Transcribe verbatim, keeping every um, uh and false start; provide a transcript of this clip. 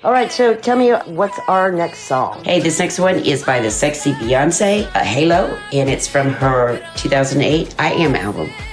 All right, so tell me, what's our next song? Hey, this next one is by the sexy Beyonce, uh, Halo, and it's from her two thousand eight I Am album.